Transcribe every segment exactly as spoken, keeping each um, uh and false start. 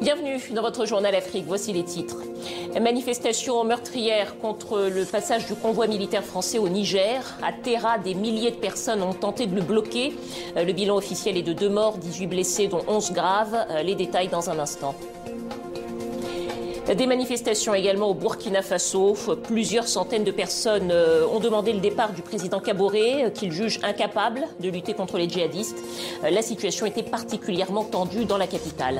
Bienvenue dans votre journal Afrique, voici les titres. Manifestation meurtrière contre le passage du convoi militaire français au Niger. À Terra, des milliers de personnes ont tenté de le bloquer. Le bilan officiel est de deux morts, dix-huit blessés dont onze graves. Les détails dans un instant. Des manifestations également au Burkina Faso. Plusieurs centaines de personnes ont demandé le départ du président Kaboré, qu'ils jugent incapable de lutter contre les djihadistes. La situation était particulièrement tendue dans la capitale.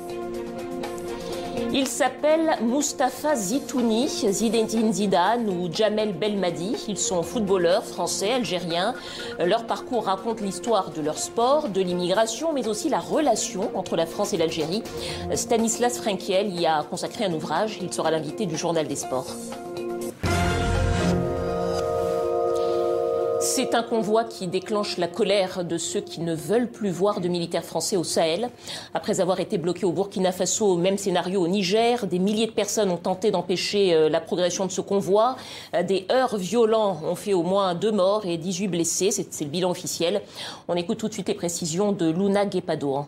Il s'appelle Mustapha Zitouni, Zinedine Zidane ou Djamel Belmadi. Ils sont footballeurs français, algériens. Leur parcours raconte l'histoire de leur sport, de l'immigration, mais aussi la relation entre la France et l'Algérie. Stanislas Frenkiel y a consacré un ouvrage. Il sera l'invité du Journal des Sports. C'est un convoi qui déclenche la colère de ceux qui ne veulent plus voir de militaires français au Sahel. Après avoir été bloqués au Burkina Faso, même scénario au Niger, des milliers de personnes ont tenté d'empêcher la progression de ce convoi. Des heurts violents ont fait au moins deux morts et dix-huit blessés. C'est, c'est le bilan officiel. On écoute tout de suite les précisions de Luna Guépado.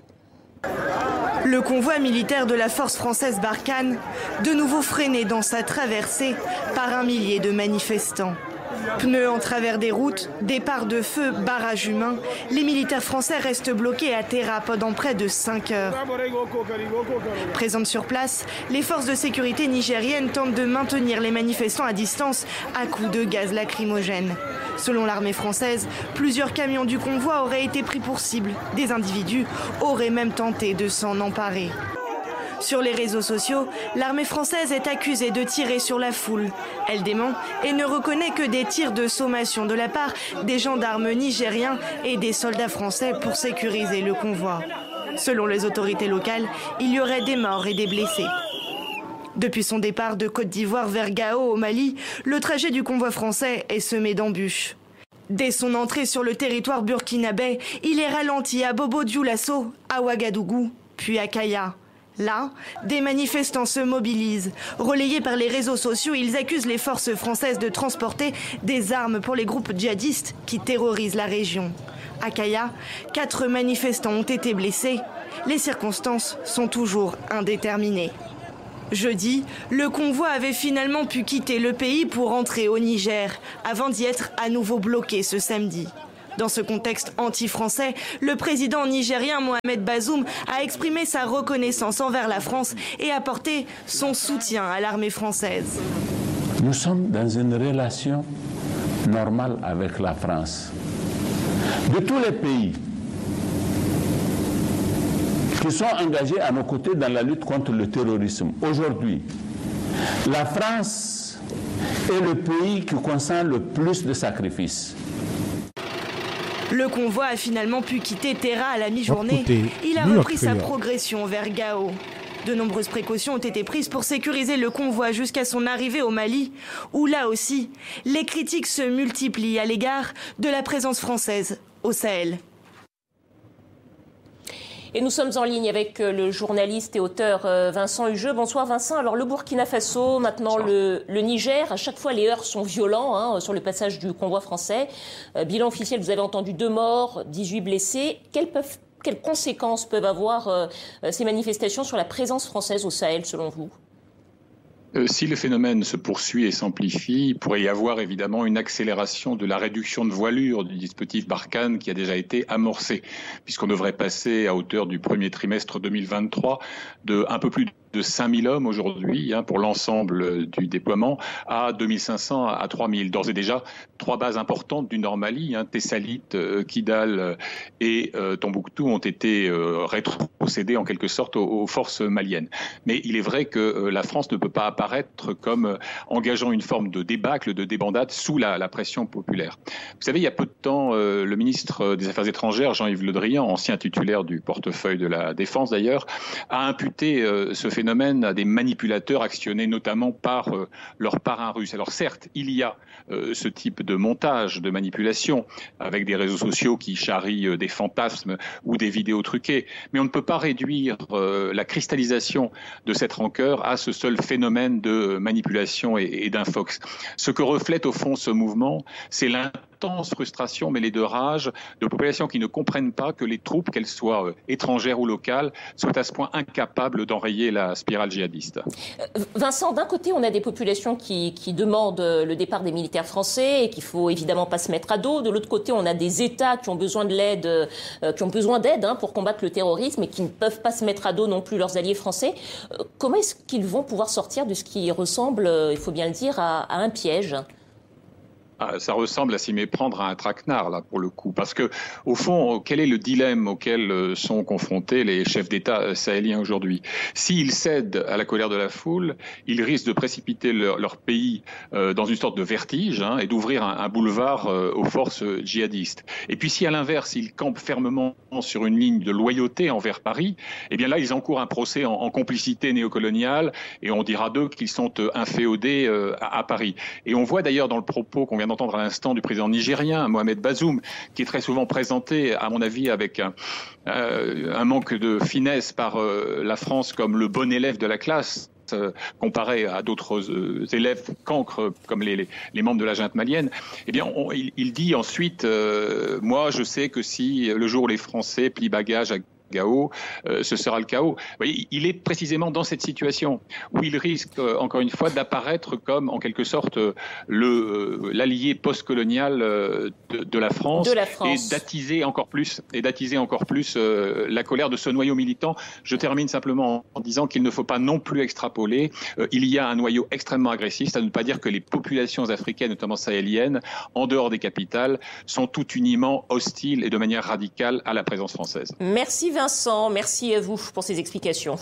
Le convoi militaire de la force française Barkhane, de nouveau freiné dans sa traversée par un millier de manifestants. Pneus en travers des routes, départ de feu, barrage humain, les militaires français restent bloqués à Terra pendant près de cinq heures. Présentes sur place, les forces de sécurité nigériennes tentent de maintenir les manifestants à distance à coups de gaz lacrymogène. Selon l'armée française, plusieurs camions du convoi auraient été pris pour cible. Des individus auraient même tenté de s'en emparer. Sur les réseaux sociaux, l'armée française est accusée de tirer sur la foule. Elle dément et ne reconnaît que des tirs de sommation de la part des gendarmes nigériens et des soldats français pour sécuriser le convoi. Selon les autorités locales, il y aurait des morts et des blessés. Depuis son départ de Côte d'Ivoire vers Gao au Mali, le trajet du convoi français est semé d'embûches. Dès son entrée sur le territoire burkinabé, il est ralenti à Bobo-Dioulasso, à Ouagadougou, puis à Kaya. Là, des manifestants se mobilisent. Relayés par les réseaux sociaux, ils accusent les forces françaises de transporter des armes pour les groupes djihadistes qui terrorisent la région. À Kaya, quatre manifestants ont été blessés. Les circonstances sont toujours indéterminées. Jeudi, le convoi avait finalement pu quitter le pays pour entrer au Niger, avant d'y être à nouveau bloqué ce samedi. Dans ce contexte anti-français, le président nigérien Mohamed Bazoum a exprimé sa reconnaissance envers la France et apporté son soutien à l'armée française. Nous sommes dans une relation normale avec la France. De tous les pays qui sont engagés à nos côtés dans la lutte contre le terrorisme, aujourd'hui, la France est le pays qui consent le plus de sacrifices. Le convoi a finalement pu quitter Terra à la mi-journée. Il a repris sa progression vers Gao. De nombreuses précautions ont été prises pour sécuriser le convoi jusqu'à son arrivée au Mali, où là aussi, les critiques se multiplient à l'égard de la présence française au Sahel. Et nous sommes en ligne avec le journaliste et auteur Vincent Hugeux. Bonsoir Vincent. Alors le Burkina Faso, maintenant le, le Niger, à chaque fois les heurts sont violents hein, sur le passage du convoi français. Euh, bilan officiel, vous avez entendu deux morts, dix-huit blessés. Quelles, peuvent, quelles conséquences peuvent avoir euh, ces manifestations sur la présence française au Sahel selon vous ? Euh, si le phénomène se poursuit et s'amplifie, il pourrait y avoir évidemment une accélération de la réduction de voilure du dispositif Barkhane qui a déjà été amorcé, puisqu'on devrait passer à hauteur du premier trimestre deux mille vingt-trois de un peu plus de cinq mille hommes aujourd'hui hein, pour l'ensemble du déploiement à deux mille cinq cents à trois mille. D'ores et déjà, trois bases importantes du Nord Mali, hein, Tessalit, euh, Kidal et euh, Tombouctou ont été euh, rétrocédées en quelque sorte aux, aux forces maliennes. Mais il est vrai que euh, la France ne peut pas apparaître comme euh, engageant une forme de débâcle, de débandade sous la, la pression populaire. Vous savez, il y a peu de temps, euh, le ministre des Affaires étrangères, Jean-Yves Le Drian, ancien titulaire du portefeuille de la Défense d'ailleurs, a imputé euh, ce phénomène phénomène à des manipulateurs actionnés notamment par euh, leurs parrains russes. Alors certes, il y a euh, ce type de montage, de manipulation, avec des réseaux sociaux qui charrient euh, des fantasmes ou des vidéos truquées, mais on ne peut pas réduire euh, la cristallisation de cette rancœur à ce seul phénomène de manipulation et, et d'infox. Ce que reflète au fond ce mouvement, c'est l'intérêt d'intenses frustrations mêlées de rage, de populations qui ne comprennent pas que les troupes, qu'elles soient euh, étrangères ou locales, soient à ce point incapables d'enrayer la spirale djihadiste. Vincent, d'un côté, on a des populations qui, qui demandent le départ des militaires français et qu'il faut évidemment pas se mettre à dos. De l'autre côté, on a des États qui ont besoin de l'aide, euh, qui ont besoin d'aide hein, pour combattre le terrorisme et qui ne peuvent pas se mettre à dos non plus leurs alliés français. Euh, comment est-ce qu'ils vont pouvoir sortir de ce qui ressemble, euh, il faut bien le dire, à, à un piège ? Ça ressemble à s'y méprendre à un traquenard, là, pour le coup. Parce que, au fond, quel est le dilemme auquel sont confrontés les chefs d'État sahéliens aujourd'hui ? S'ils cèdent à la colère de la foule, ils risquent de précipiter leur, leur pays euh, dans une sorte de vertige hein, et d'ouvrir un, un boulevard euh, aux forces djihadistes. Et puis, si à l'inverse, ils campent fermement sur une ligne de loyauté envers Paris, eh bien là, ils encourent un procès en, en complicité néocoloniale et on dira d'eux qu'ils sont euh, inféodés euh, à, à Paris. Et on voit d'ailleurs dans le propos qu'on vient d'entendre à l'instant du président nigérien, Mohamed Bazoum, qui est très souvent présenté, à mon avis, avec un, euh, un manque de finesse par euh, la France comme le bon élève de la classe, euh, comparé à d'autres euh, élèves cancres comme les, les, les membres de la junte malienne. Eh bien, on, il, il dit ensuite, euh, moi, je sais que si le jour où les Français plient bagages à Gao, euh, ce sera le chaos. Vous voyez, il est précisément dans cette situation où il risque, euh, encore une fois, d'apparaître comme, en quelque sorte, euh, le euh, l'allié postcolonial euh, de, de la France, de la France. et d'attiser encore plus, et d'attiser encore plus euh, la colère de ce noyau militant. Je termine simplement en disant qu'il ne faut pas non plus extrapoler. Euh, il y a un noyau extrêmement agressif, à ne pas dire que les populations africaines, notamment sahéliennes, en dehors des capitales, sont tout uniment hostiles et de manière radicale à la présence française. Merci Vincent, merci à vous pour ces explications.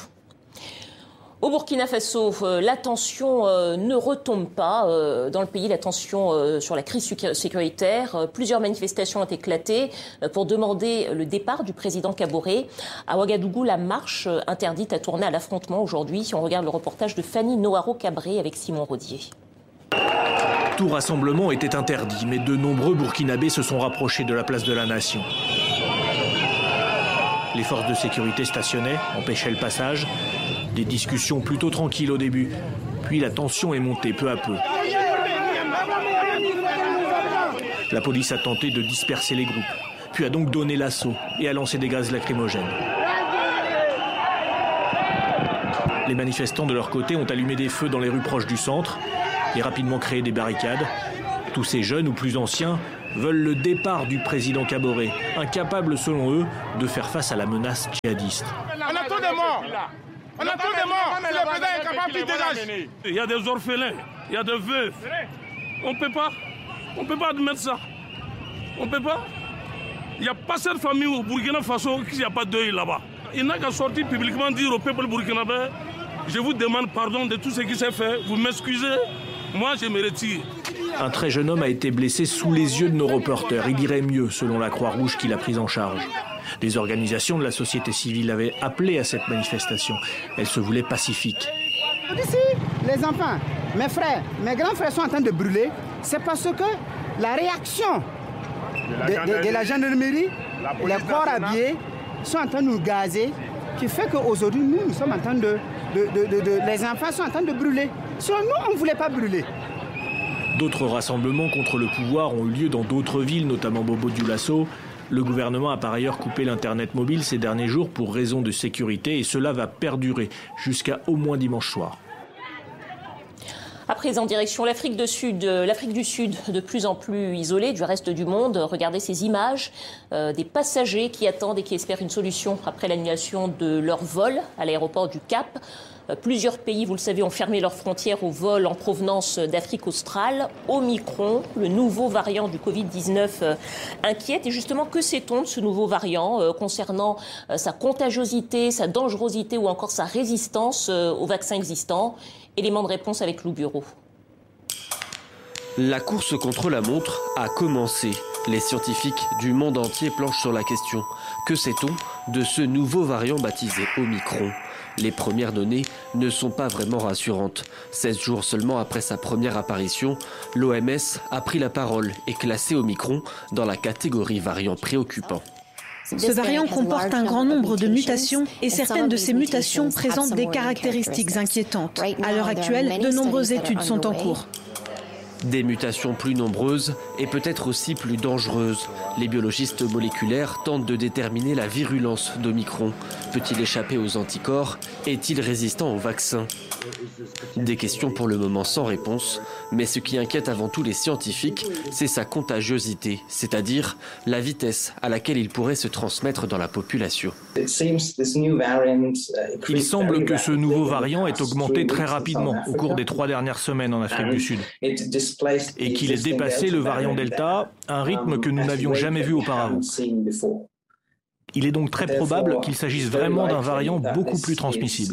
Au Burkina Faso, euh, la tension euh, ne retombe pas euh, dans le pays, la tension euh, sur la crise sécuritaire. Euh, plusieurs manifestations ont éclaté euh, pour demander le départ du président Kaboré. À Ouagadougou, la marche euh, interdite a tourné à l'affrontement aujourd'hui. Si on regarde le reportage de Fanny Noharo-Cabré avec Simon Rodier. Tout rassemblement était interdit, mais de nombreux Burkinabés se sont rapprochés de la place de la Nation. Les forces de sécurité stationnaient, empêchaient le passage. Des discussions plutôt tranquilles au début, puis la tension est montée peu à peu. La police a tenté de disperser les groupes, puis a donc donné l'assaut et a lancé des gaz lacrymogènes. Les manifestants de leur côté ont allumé des feux dans les rues proches du centre et rapidement créé des barricades. Tous ces jeunes ou plus anciens veulent le départ du président Kaboré, incapable selon eux de faire face à la menace djihadiste. On a tous des morts. On a tous des morts. Si le président est capable, il dégage. Il y a des orphelins, il y a des veuves. On ne peut pas. On ne peut pas admettre ça. On ne peut pas. Il n'y a pas cette famille au Burkina Faso qu'il n'y a pas de deuil là-bas. Il n'a qu'à sortir publiquement dire au peuple burkinabé, je vous demande pardon de tout ce qui s'est fait. Vous m'excusez, moi je me retire. Un très jeune homme a été blessé sous les yeux de nos reporters. Il irait mieux, selon la Croix-Rouge qui l'a pris en charge. Des organisations de la société civile avaient appelé à cette manifestation. Elle se voulait pacifique. Ici, les enfants, mes frères, mes grands frères sont en train de brûler. C'est parce que la réaction de, de, de la gendarmerie, les corps habillés, sont en train de nous gazer, qui fait qu'aujourd'hui, nous, nous sommes en train de, de, de, de, de... Les enfants sont en train de brûler. Sur nous, on ne voulait pas brûler. D'autres rassemblements contre le pouvoir ont eu lieu dans d'autres villes, notamment Bobo-Dioulasso. Le gouvernement a par ailleurs coupé l'Internet mobile ces derniers jours pour raison de sécurité et cela va perdurer jusqu'à au moins dimanche soir. À présent, direction l'Afrique du Sud, l'Afrique du Sud de plus en plus isolée du reste du monde. Regardez ces images euh, des passagers qui attendent et qui espèrent une solution après l'annulation de leur vol à l'aéroport du Cap. Euh, plusieurs pays, vous le savez, ont fermé leurs frontières aux vols en provenance d'Afrique australe. Omicron, le nouveau variant du covid dix-neuf, euh, inquiète. Et justement, que sait-on de ce nouveau variant euh, concernant euh, sa contagiosité, sa dangerosité ou encore sa résistance euh, aux vaccins existants? Élément de réponse avec Lou Bureau. La course contre la montre a commencé. Les scientifiques du monde entier planchent sur la question. Que sait-on de ce nouveau variant baptisé Omicron ? Les premières données ne sont pas vraiment rassurantes. seize jours seulement après sa première apparition, l'O M S a pris la parole et classé Omicron dans la catégorie variant préoccupant. Ce variant comporte un grand nombre de mutations et certaines de ces mutations présentent des caractéristiques inquiétantes. À l'heure actuelle, de nombreuses études sont en cours. Des mutations plus nombreuses et peut-être aussi plus dangereuses. Les biologistes moléculaires tentent de déterminer la virulence d'Omicron. Peut-il échapper aux anticorps? Est-il résistant aux vaccins? Des questions pour le moment sans réponse, mais ce qui inquiète avant tout les scientifiques, c'est sa contagiosité, c'est-à-dire la vitesse à laquelle il pourrait se transmettre dans la population. Il semble que ce nouveau variant ait augmenté très rapidement au cours des trois dernières semaines en Afrique du Sud et qu'il ait dépassé le variant Delta, un rythme que nous n'avions jamais vu auparavant. Il est donc très probable qu'il s'agisse vraiment d'un variant beaucoup plus transmissible.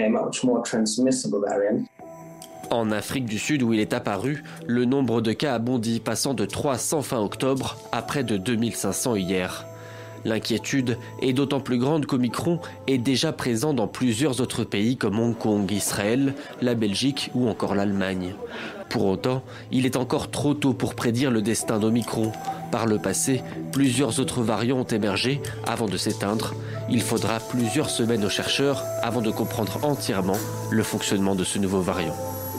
En Afrique du Sud, où il est apparu, le nombre de cas a bondi, passant de trois cents fin octobre à près de deux mille cinq cents hier. L'inquiétude est d'autant plus grande qu'Omicron est déjà présent dans plusieurs autres pays comme Hong Kong, Israël, la Belgique ou encore l'Allemagne. Pour autant, il est encore trop tôt pour prédire le destin d'Omicron. Par le passé, plusieurs autres variants ont émergé avant de s'éteindre. Il faudra plusieurs semaines aux chercheurs avant de comprendre entièrement le fonctionnement de ce nouveau variant.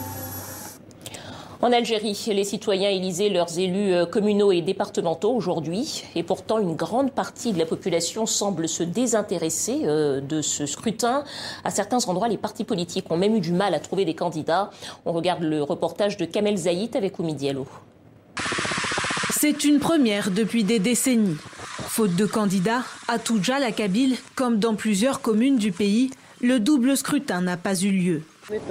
En Algérie, les citoyens élisaient leurs élus communaux et départementaux aujourd'hui. Et pourtant, une grande partie de la population semble se désintéresser de ce scrutin. À certains endroits, les partis politiques ont même eu du mal à trouver des candidats. On regarde le reportage de Kamel Zaït avec Oumi Diallo. C'est une première depuis des décennies. Faute de candidats, à Toudja, la Kabylie, comme dans plusieurs communes du pays, le double scrutin n'a pas eu lieu.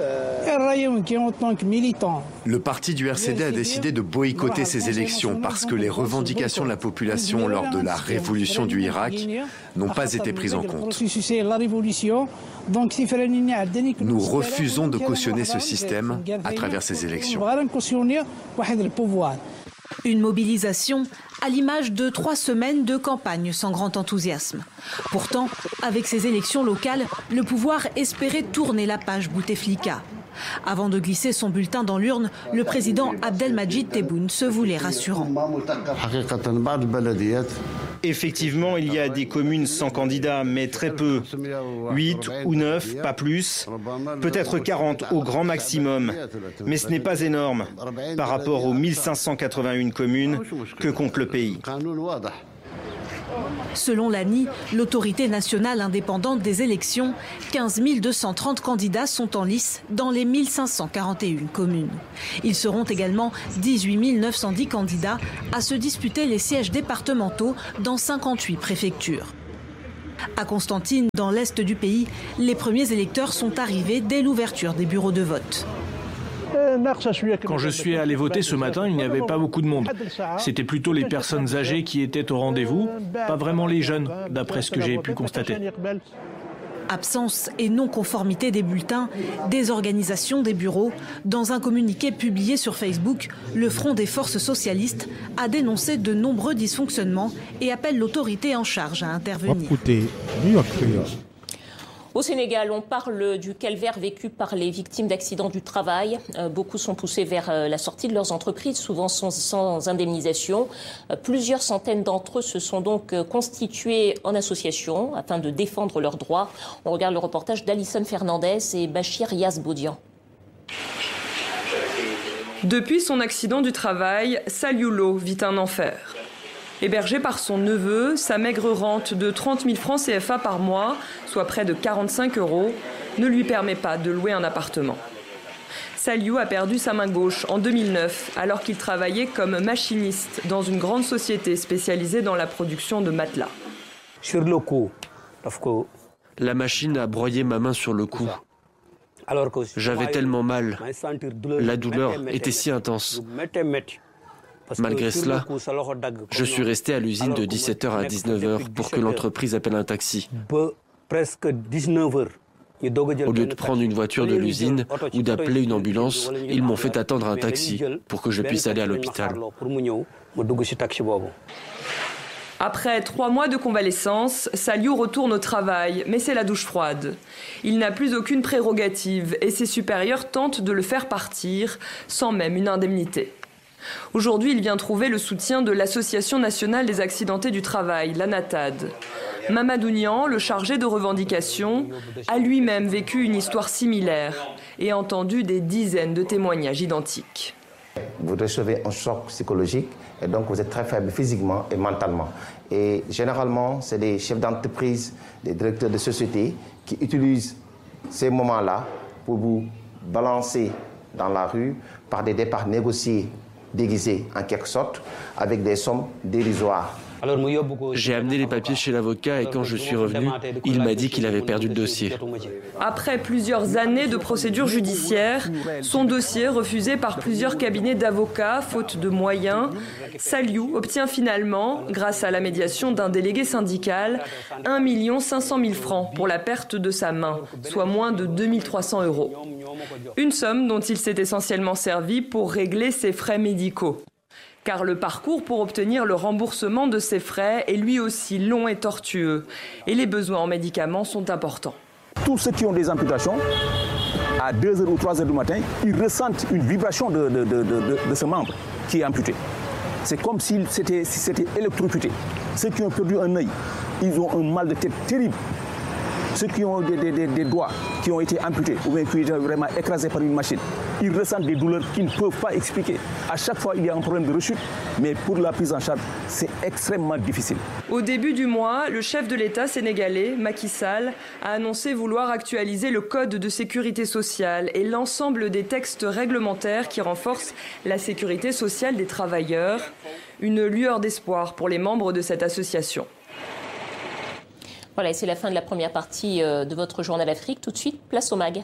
Le parti du R C D a décidé de boycotter ces élections parce que les revendications de la population lors de la révolution du Irak n'ont pas été prises en compte. Nous refusons de cautionner ce système à travers ces élections. Une mobilisation à l'image de trois semaines de campagne sans grand enthousiasme. Pourtant, avec ces élections locales, le pouvoir espérait tourner la page Bouteflika. Avant de glisser son bulletin dans l'urne, le président Abdelmadjid Tebboune se voulait rassurant. Effectivement, il y a des communes sans candidats, mais très peu. huit ou neuf, pas plus. Peut-être quarante au grand maximum. Mais ce n'est pas énorme par rapport aux mille cinq cent quatre-vingt-un communes que compte le pays. Selon l'A N I, l'autorité nationale indépendante des élections, quinze mille deux cent trente candidats sont en lice dans les mille cinq cent quarante et un communes. Ils seront également dix-huit mille neuf cent dix candidats à se disputer les sièges départementaux dans cinquante-huit préfectures. À Constantine, dans l'est du pays, les premiers électeurs sont arrivés dès l'ouverture des bureaux de vote. Quand je suis allé voter ce matin, il n'y avait pas beaucoup de monde. C'était plutôt les personnes âgées qui étaient au rendez-vous, pas vraiment les jeunes, d'après ce que j'ai pu constater. Absence et non-conformité des bulletins, désorganisation des bureaux. Dans un communiqué publié sur Facebook, le Front des forces socialistes a dénoncé de nombreux dysfonctionnements et appelle l'autorité en charge à intervenir. Au Sénégal, on parle du calvaire vécu par les victimes d'accidents du travail. Euh, beaucoup sont poussés vers euh, la sortie de leurs entreprises, souvent sans, sans indemnisation. Euh, plusieurs centaines d'entre eux se sont donc euh, constitués en association afin de défendre leurs droits. On regarde le reportage d'Alison Fernandez et Bachir Yazboudian. Depuis son accident du travail, Salioulo vit un enfer. Hébergé par son neveu, sa maigre rente de trente mille francs C F A par mois, soit près de quarante-cinq euros, ne lui permet pas de louer un appartement. Saliou a perdu sa main gauche en deux mille neuf, alors qu'il travaillait comme machiniste dans une grande société spécialisée dans la production de matelas. Sur le coup, la machine a broyé ma main sur le cou. J'avais tellement mal. La douleur était si intense. Malgré cela, je suis resté à l'usine de dix-sept heures à dix-neuf heures pour que l'entreprise appelle un taxi. Au lieu de prendre une voiture de l'usine ou d'appeler une ambulance, ils m'ont fait attendre un taxi pour que je puisse aller à l'hôpital. Après trois mois de convalescence, Saliou retourne au travail, mais c'est la douche froide. Il n'a plus aucune prérogative et ses supérieurs tentent de le faire partir, sans même une indemnité. Aujourd'hui, il vient trouver le soutien de l'Association nationale des accidentés du travail, l'ANATAD. Mamadou Nian, le chargé de revendication, a lui-même vécu une histoire similaire et entendu des dizaines de témoignages identiques. vous recevez un choc psychologique et donc vous êtes très faible physiquement et mentalement. Et généralement, c'est des chefs d'entreprise, des directeurs de société qui utilisent ces moments-là pour vous balancer dans la rue par des départs négociés déguisés en quelque sorte avec des sommes dérisoires. J'ai amené les papiers chez l'avocat et quand je suis revenu, il m'a dit qu'il avait perdu le dossier. Après plusieurs années de procédures judiciaires, son dossier refusé par plusieurs cabinets d'avocats, faute de moyens, Saliou obtient finalement, grâce à la médiation d'un délégué syndical, un million cinq cent mille francs pour la perte de sa main, soit moins de deux mille trois cents euros. Une somme dont il s'est essentiellement servi pour régler ses frais médicaux. Car le parcours pour obtenir le remboursement de ces frais est lui aussi long et tortueux. Et les besoins en médicaments sont importants. Tous ceux qui ont des amputations, à deux heures ou trois heures du matin, ils ressentent une vibration de, de, de, de, de ce membre qui est amputé. C'est comme si c'était, si c'était électrocuté. Ceux qui ont perdu un œil, ils ont un mal de tête terrible. Ceux qui ont des, des, des doigts qui ont été amputés ou bien qui ont été vraiment écrasés par une machine, ils ressentent des douleurs qu'ils ne peuvent pas expliquer. À chaque fois, il y a un problème de rechute, mais pour la prise en charge, c'est extrêmement difficile. Au début du mois, le chef de l'État sénégalais, Macky Sall, a annoncé vouloir actualiser le code de sécurité sociale et l'ensemble des textes réglementaires qui renforcent la sécurité sociale des travailleurs. Une lueur d'espoir pour les membres de cette association. Voilà, et c'est la fin de la première partie de votre Journal Afrique. Tout de suite, place au MAG.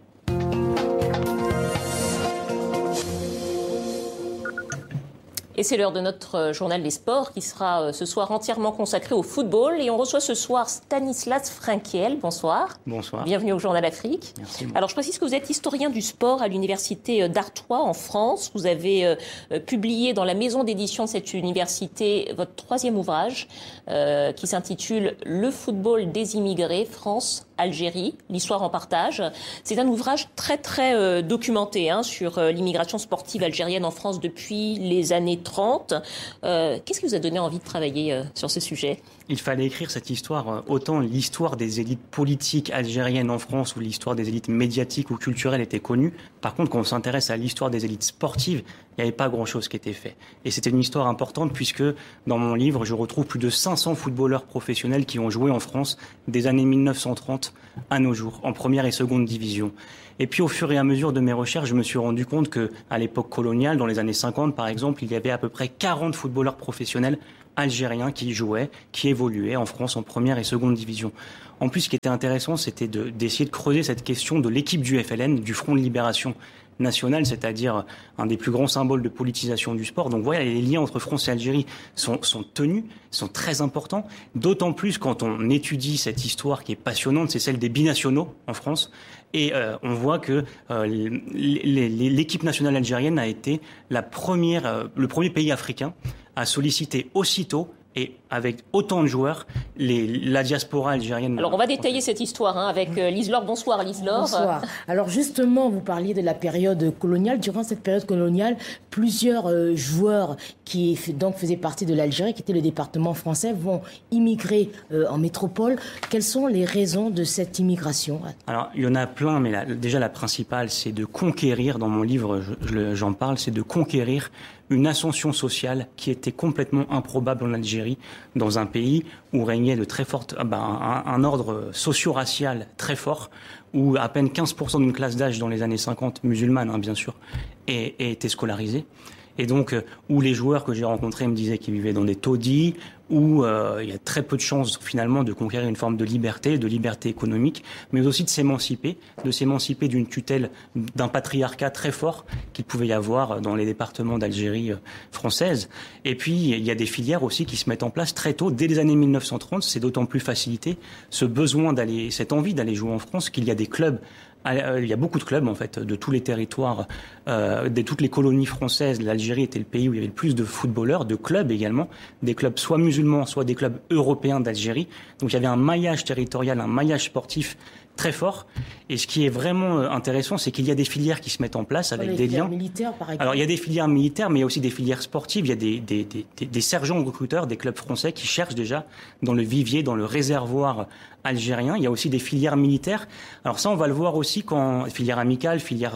Et c'est l'heure de notre journal des sports qui sera ce soir entièrement consacré au football. Et on reçoit ce soir Stanislas Frenkiel. Bonsoir. Bonsoir. Bienvenue au Journal Afrique. Merci. Alors je précise que vous êtes historien du sport à l'université d'Artois en France. Vous avez euh, publié dans la maison d'édition de cette université votre troisième ouvrage euh, qui s'intitule « Le football des immigrés, France, Algérie, l'histoire en partage ». C'est un ouvrage très très euh, documenté hein, sur euh, l'immigration sportive algérienne en France depuis les années trente. Euh, qu'est-ce qui vous a donné envie de travailler euh, sur ce sujet ? Il fallait écrire cette histoire, autant l'histoire des élites politiques algériennes en France ou l'histoire des élites médiatiques ou culturelles était connue. Par contre, quand on s'intéresse à l'histoire des élites sportives, il n'y avait pas grand-chose qui était fait. Et c'était une histoire importante puisque dans mon livre, je retrouve plus de cinq cents footballeurs professionnels qui ont joué en France des années mille neuf cent trente à nos jours, en première et seconde division. Et puis au fur et à mesure de mes recherches, je me suis rendu compte qu'à l'époque coloniale, dans les années cinquante par exemple, il y avait à peu près quarante footballeurs professionnels algériens qui jouaient, qui évoluaient en France en première et seconde division. En plus, ce qui était intéressant, c'était de, d'essayer de creuser cette question de l'équipe du F L N, du Front de Libération Nationale, c'est-à-dire un des plus grands symboles de politisation du sport. Donc voilà, les liens entre France et Algérie sont, sont tenus, sont très importants, d'autant plus quand on étudie cette histoire qui est passionnante, c'est celle des binationaux en France. Et euh, on voit que euh, les, les, l'équipe nationale algérienne a été la première, euh, le premier pays africain à solliciter aussitôt et avec autant de joueurs les, la diaspora algérienne. Alors on va détailler cette histoire hein, avec euh, Lise Laure. Bonsoir Lise Laure. Bonsoir. Alors justement, vous parliez de la période coloniale. Durant cette période coloniale, plusieurs euh, joueurs qui donc faisaient partie de l'Algérie, qui était le département français, vont immigrer euh, en métropole. Quelles sont les raisons de cette immigration ? Alors il y en a plein, mais la, déjà la principale, c'est de conquérir, dans mon livre je, je, j'en parle, c'est de conquérir une ascension sociale qui était complètement improbable en Algérie, dans un pays où régnait de très fortes, ben, un, un ordre socio-racial très fort, où à peine quinze pour cent d'une classe d'âge dans les années cinquante, musulmane hein, bien sûr, était scolarisée. Et donc, euh, où les joueurs que j'ai rencontrés me disaient qu'ils vivaient dans des taudis, où euh, il y a très peu de chances finalement de conquérir une forme de liberté, de liberté économique, mais aussi de s'émanciper, de s'émanciper d'une tutelle, d'un patriarcat très fort qu'il pouvait y avoir dans les départements d'Algérie euh, française. Et puis, il y a des filières aussi qui se mettent en place très tôt, dès les années mille neuf cent trente, c'est d'autant plus facilité ce besoin d'aller, cette envie d'aller jouer en France, qu'il y a des clubs. Il y a beaucoup de clubs, en fait, de tous les territoires, euh, de toutes les colonies françaises. L'Algérie était le pays où il y avait le plus de footballeurs, de clubs également, des clubs soit musulmans, soit des clubs européens d'Algérie. Donc il y avait un maillage territorial, un maillage sportif très fort. Et ce qui est vraiment intéressant, c'est qu'il y a des filières qui se mettent en place avec des liens. Militaires, par exemple. Alors il y a des filières militaires, mais il y a aussi des filières sportives. Il y a des, des, des, des, des sergents recruteurs, des clubs français qui cherchent déjà dans le vivier, dans le réservoir algérien. Il y a aussi des filières militaires. Alors ça, on va le voir aussi quand filière amicale, filière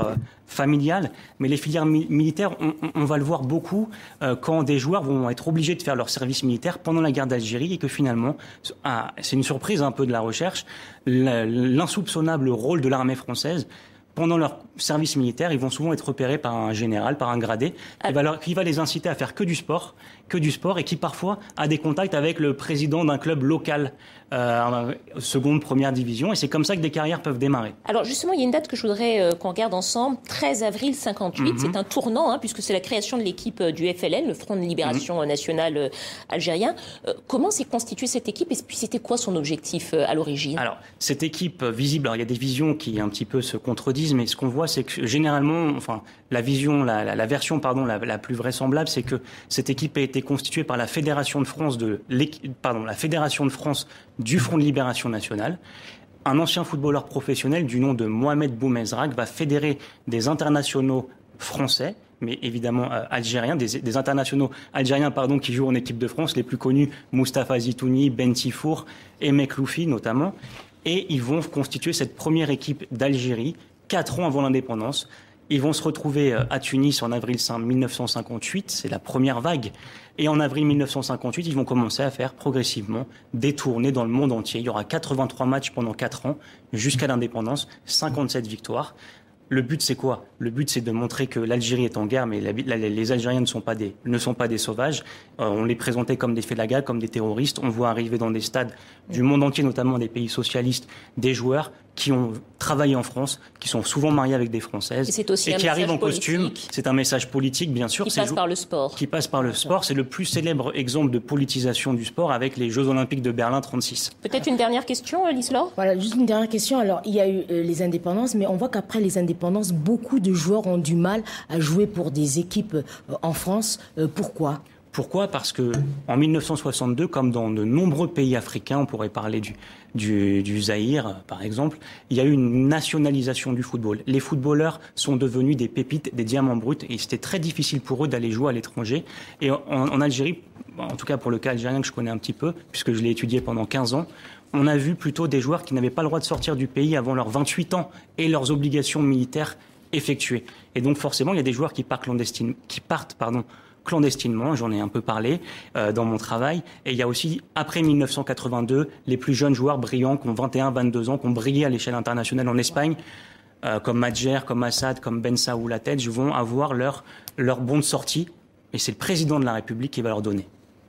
familiale, mais les filières mi- militaires, on, on, on va le voir beaucoup euh, quand des joueurs vont être obligés de faire leur service militaire pendant la guerre d'Algérie et que finalement, ah, c'est une surprise un peu de la recherche, l'insoupçonnable rôle de l'armée française. Pendant leur service militaire, ils vont souvent être repérés par un général, par un gradé, qui va, leur, qui va les inciter à faire que du sport, que du sport, et qui parfois a des contacts avec le président d'un club local, euh, seconde, première division, et c'est comme ça que des carrières peuvent démarrer. Alors justement, il y a une date que je voudrais euh, qu'on regarde ensemble, treize avril cinquante-huit, mm-hmm. C'est un tournant, hein, puisque c'est la création de l'équipe euh, du F L N, le Front de Libération mm-hmm. nationale euh, algérien. Euh, comment s'est constituée cette équipe, et puis c'était quoi son objectif euh, à l'origine? Alors, cette équipe euh, visible, alors il y a des visions qui un petit peu se contredisent, mais ce qu'on voit, c'est que généralement, enfin, la vision, la, la, la version, pardon, la, la plus vraisemblable, c'est que cette équipe a été constituée par la Fédération de France de, pardon, la Fédération de France du Front de Libération nationale. Un ancien footballeur professionnel du nom de Mohamed Boumezrag va fédérer des internationaux français, mais évidemment euh, algériens, des, des internationaux algériens pardon, qui jouent en équipe de France, les plus connus, Moustapha Zitouni, Ben Tifour et Mekloufi notamment. Et ils vont constituer cette première équipe d'Algérie, quatre ans avant l'indépendance. Ils vont se retrouver à Tunis en avril mille neuf cent cinquante-huit, c'est la première vague. Et en avril mille neuf cent cinquante-huit, ils vont commencer à faire progressivement des tournées dans le monde entier. Il y aura quatre-vingt-trois matchs pendant quatre ans, jusqu'à l'indépendance, cinquante-sept victoires. Le but, c'est quoi? Le but, c'est de montrer que l'Algérie est en guerre, mais la, la, les Algériens ne sont pas des, ne sont pas des sauvages. Euh, on les présentait comme des félagas, comme des terroristes. On voit arriver dans des stades du monde entier, notamment des pays socialistes, des joueurs qui ont travaillé en France, qui sont souvent mariés avec des Françaises, et, c'est aussi et qui arrivent en politique. costume. C'est un message politique, bien sûr. Qui passe par le sport. Qui passe par le sport. C'est le plus célèbre exemple de politisation du sport avec les Jeux Olympiques de Berlin trente-six. Peut-être une dernière question, Lislaure? Voilà, juste une dernière question. Alors, il y a eu euh, les indépendances, mais on voit qu'après les indépendances, beaucoup de joueurs ont du mal à jouer pour des équipes euh, en France. Euh, pourquoi? Pourquoi? Parce que en mille neuf cent soixante-deux, comme dans de nombreux pays africains, on pourrait parler du, du, du Zaïre, par exemple, il y a eu une nationalisation du football. Les footballeurs sont devenus des pépites, des diamants bruts, et c'était très difficile pour eux d'aller jouer à l'étranger. Et en, en Algérie, en tout cas pour le cas algérien que je connais un petit peu, puisque je l'ai étudié pendant quinze ans, on a vu plutôt des joueurs qui n'avaient pas le droit de sortir du pays avant leurs vingt-huit ans et leurs obligations militaires effectuées. Et donc forcément, il y a des joueurs qui partent, clandestine, qui partent pardon, clandestinement, j'en ai un peu parlé euh, dans mon travail. Et il y a aussi, après mille neuf cent quatre-vingt-deux, les plus jeunes joueurs brillants qui ont vingt et un, vingt-deux ans, qui ont brillé à l'échelle internationale en Espagne, euh, comme Madjer, comme Assad, comme Ben Saoul Latedj, vont avoir leur, leur bon de sortie. Et c'est le président de la République qui va leur donner.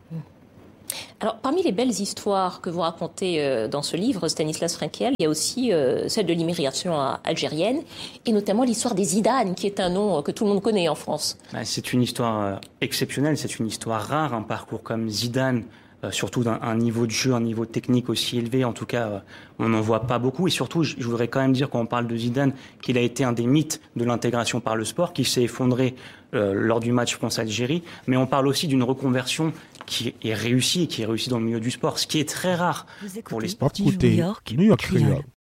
Alors, parmi les belles histoires que vous racontez euh, dans ce livre, Stanislas Frenkel, il y a aussi euh, celle de l'immigration algérienne, et notamment l'histoire des Zidane, qui est un nom que tout le monde connaît en France. C'est une histoire euh, exceptionnelle, c'est une histoire rare, un parcours comme Zidane, euh, surtout d'un un niveau de jeu, un niveau technique aussi élevé. En tout cas, euh, on n'en voit pas beaucoup. Et surtout, je, je voudrais quand même dire, quand on parle de Zidane, qu'il a été un des mythes de l'intégration par le sport, qui s'est effondré euh, lors du match France-Algérie. Mais on parle aussi d'une reconversion qui est réussi et qui est réussi dans le milieu du sport, ce qui est très rare pour les sportifs. New York, New York.